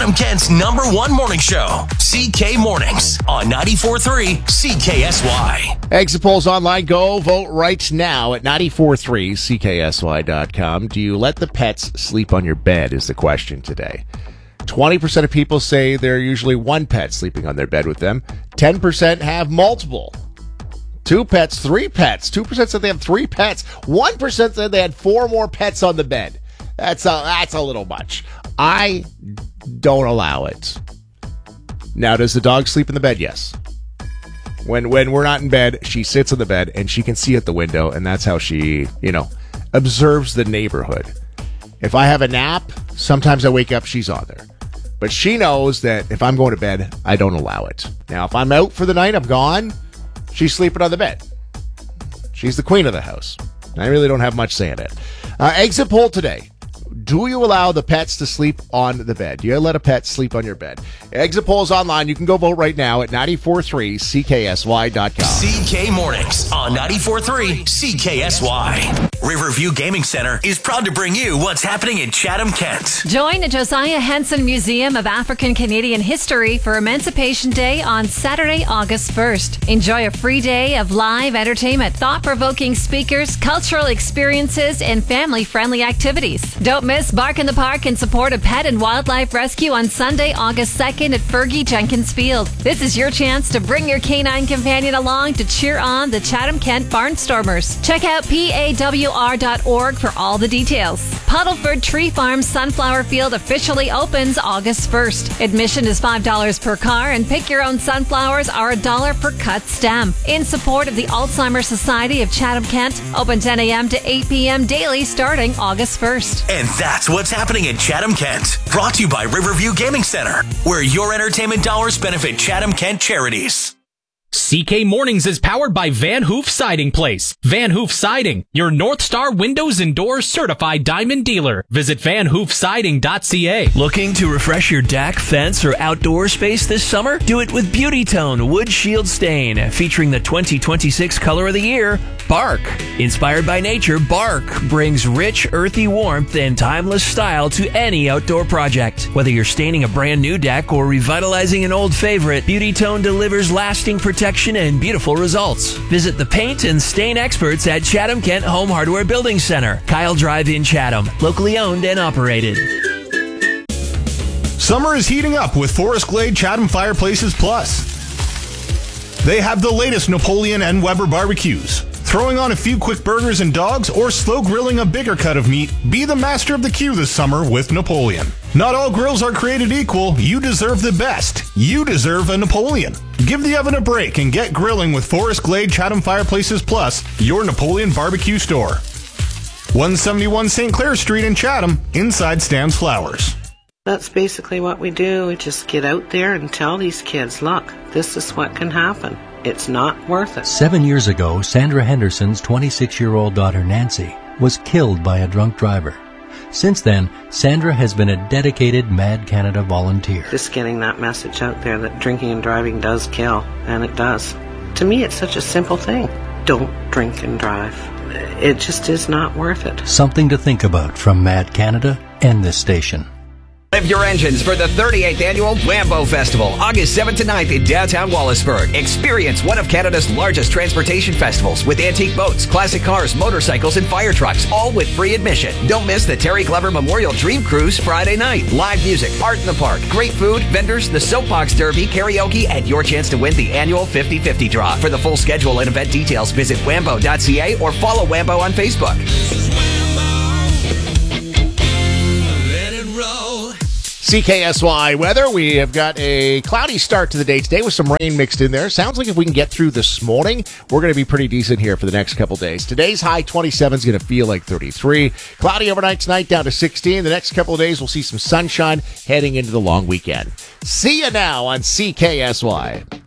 Chatham-Kent's #1 morning show, CK Mornings on 94.3 CKSY. Exit polls online. Go vote right now at 943CKSY.com. Do you let the pets sleep on your bed is the question today. 20% of people say they're usually one pet sleeping on their bed with them. 10% have multiple. 2 pets, 3 pets. 2% said they have 3 pets. 1% said they had 4 more pets on the bed. That's a little much. I don't allow it. Now, does the dog sleep in the bed? Yes. When we're not in bed, she sits on the bed and she can see at the window, and that's how she, observes the neighborhood. If I have a nap, sometimes I wake up, she's on there. But she knows that if I'm going to bed, I don't allow it. Now, if I'm out for the night, I'm gone, she's sleeping on the bed. She's the queen of the house. I really don't have much say in it. Exit poll today. Do you allow the pets to sleep on the bed? Do you let a pet sleep on your bed? Exit polls online. You can go vote right now at 943CKSY.com. CK Mornings on 94.3 CKSY. Riverview Gaming Center is proud to bring you what's happening in Chatham-Kent. Join the Josiah Henson Museum of African Canadian History for Emancipation Day on Saturday, August 1st. Enjoy a free day of live entertainment, thought-provoking speakers, cultural experiences, and family-friendly activities. Don't miss Bark in the Park in support of pet and wildlife rescue on Sunday, August 2nd at Fergie Jenkins Field. This is your chance to bring your canine companion along to cheer on the Chatham-Kent Barnstormers. Check out PAWR.org for all the details. Puddleford Tree Farm Sunflower Field officially opens August 1st. Admission is $5 per car, and pick your own sunflowers are $1 per cut stem. In support of the Alzheimer's Society of Chatham-Kent, open 10 a.m. to 8 p.m. daily starting August 1st. And that's what's happening in Chatham-Kent. Brought to you by Riverview Gaming Center, where your entertainment dollars benefit Chatham-Kent charities. CK Mornings is powered by Van Hoof Siding Place. Van Hoof Siding, your North Star Windows and Doors certified diamond dealer. Visit vanhoofsiding.ca. Looking to refresh your deck, fence, or outdoor space this summer? Do it with Beauty Tone Wood Shield Stain, featuring the 2026 color of the year, Bark. Inspired by nature, Bark brings rich, earthy warmth and timeless style to any outdoor project. Whether you're staining a brand new deck or revitalizing an old favorite, Beauty Tone delivers lasting protection and beautiful results. Visit the paint and stain experts at Chatham-Kent Home Hardware Building Center, Kyle Drive in Chatham, locally owned and operated. Summer is heating up with Forest Glade Chatham Fireplaces Plus. They have the latest Napoleon and Weber barbecues. Throwing on a few quick burgers and dogs, or slow grilling a bigger cut of meat, be the master of the queue this summer with Napoleon. Not all grills are created equal. You deserve the best. You deserve a Napoleon. Give the oven a break and get grilling with Forest Glade Chatham Fireplaces Plus, your Napoleon barbecue store. 171 St. Clair Street in Chatham, inside Stan's Flowers. That's basically what we do. We just get out there and tell these kids, look, this is what can happen. It's not worth it. 7 years ago, Sandra Henderson's 26-year-old daughter Nancy was killed by a drunk driver. Since then, Sandra has been a dedicated Mad Canada volunteer. Just getting that message out there that drinking and driving does kill, and it does. To me, it's such a simple thing. Don't drink and drive. It just is not worth it. Something to think about from Mad Canada and this station. Live your engines for the 38th Annual Wambo Festival, August 7th to 9th in downtown Wallaceburg. Experience one of Canada's largest transportation festivals with antique boats, classic cars, motorcycles, and fire trucks, all with free admission. Don't miss the Terry Glover Memorial Dream Cruise Friday night. Live music, art in the park, great food, vendors, the Soapbox Derby, karaoke, and your chance to win the annual 50-50 draw. For the full schedule and event details, visit wambo.ca or follow Wambo on Facebook. CKSY weather. We have got a cloudy start to the day today with some rain mixed in there. Sounds like if we can get through this morning, we're going to be pretty decent here for the next couple days. Today's high 27 is going to feel like 33. Cloudy overnight tonight down to 16. The next couple of days we'll see some sunshine heading into the long weekend. See you now on CKSY.